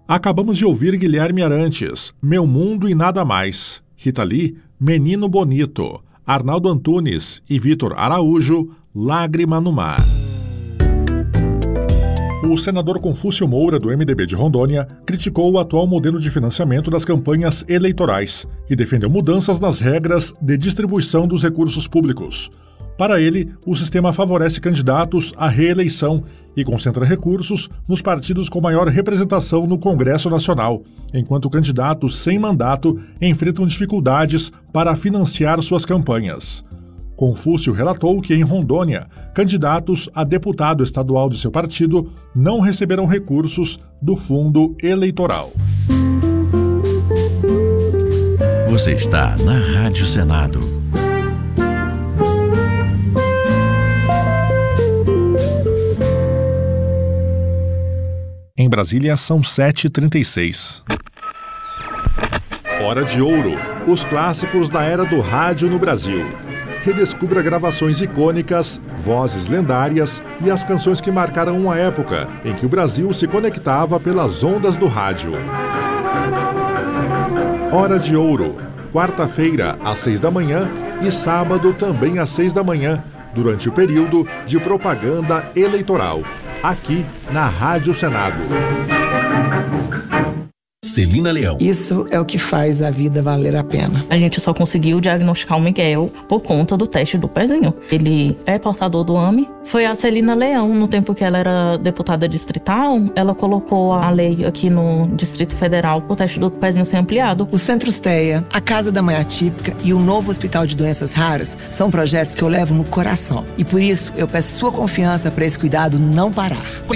Acabamos de ouvir Guilherme Arantes, Meu Mundo e Nada Mais. Rita Lee, Menino Bonito. Arnaldo Antunes e Vitor Araújo, Lágrima no Mar. O senador Confúcio Moura, do MDB de Rondônia, criticou o atual modelo de financiamento das campanhas eleitorais e defendeu mudanças nas regras de distribuição dos recursos públicos. Para ele, o sistema favorece candidatos à reeleição e concentra recursos nos partidos com maior representação no Congresso Nacional, enquanto candidatos sem mandato enfrentam dificuldades para financiar suas campanhas. Confúcio relatou que, em Rondônia, candidatos a deputado estadual de seu partido não receberão recursos do fundo eleitoral. Você está na Rádio Senado. Em Brasília, são 7h36. Hora de Ouro. Os clássicos da era do rádio no Brasil. Redescubra gravações icônicas, vozes lendárias e as canções que marcaram uma época em que o Brasil se conectava pelas ondas do rádio. Hora de Ouro. Quarta-feira, às 6 da manhã e sábado também às 6 da manhã, durante o período de propaganda eleitoral. Aqui na Rádio Senado. Celina Leão. Isso é o que faz a vida valer a pena. A gente só conseguiu diagnosticar o Miguel por conta do teste do pezinho. Ele é portador do AME. Foi a Celina Leão, no tempo que ela era deputada distrital, ela colocou a lei aqui no Distrito Federal o teste do pezinho ser ampliado. O Centro Steia, a Casa da Mãe Atípica e o novo Hospital de Doenças Raras são projetos que eu levo no coração. E por isso eu peço sua confiança para esse cuidado não parar.